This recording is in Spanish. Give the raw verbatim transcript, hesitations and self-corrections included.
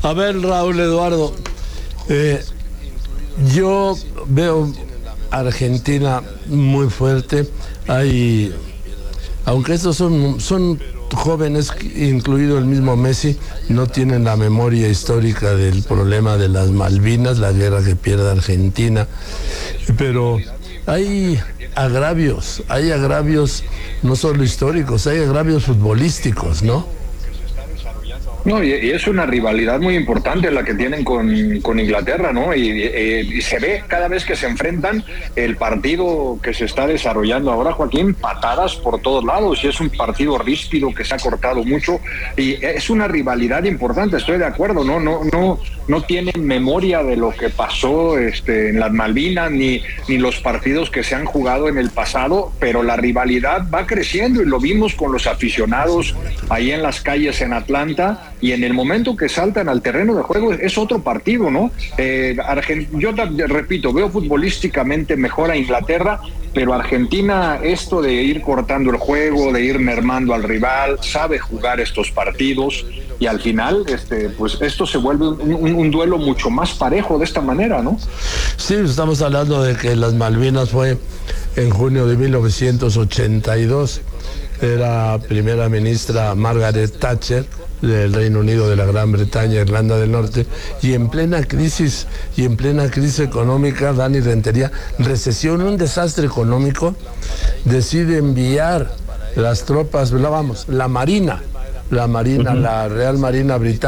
A ver, Raúl Eduardo, eh, yo veo Argentina muy fuerte. Hay, aunque estos son, son jóvenes, incluido el mismo Messi, no tienen la memoria histórica del problema de las Malvinas, la guerra que pierde Argentina, pero hay agravios, hay agravios no solo históricos, hay agravios futbolísticos, ¿no? No, y, y es una rivalidad muy importante la que tienen con, con Inglaterra, ¿no? Y, y, y se ve cada vez que se enfrentan el partido que se está desarrollando ahora, Joaquín, patadas por todos lados, y es un partido ríspido que se ha cortado mucho, y es una rivalidad importante, estoy de acuerdo, ¿no? No, no, no tienen memoria de lo que pasó este, en las Malvinas, ni, ni los partidos que se han jugado en el pasado, pero la rivalidad va creciendo, y lo vimos con los aficionados ahí en las calles en Atlanta. Y en el momento que saltan al terreno de juego es otro partido, ¿no? Eh, Argent- yo te, repito, veo futbolísticamente mejor a Inglaterra, pero Argentina, esto de ir cortando el juego, de ir mermando al rival, sabe jugar estos partidos, y al final, este, pues esto se vuelve un, un, un duelo mucho más parejo de esta manera, ¿no? Sí, estamos hablando de que las Malvinas fue en junio de mil novecientos ochenta y dos. Era primera ministra Margaret Thatcher del Reino Unido, de la Gran Bretaña, Irlanda del Norte, y en plena crisis, y en plena crisis económica, Dani Rentería, recesión, un desastre económico, decide enviar las tropas, vamos, la Marina, la Marina, uh-huh. la Real Marina Británica,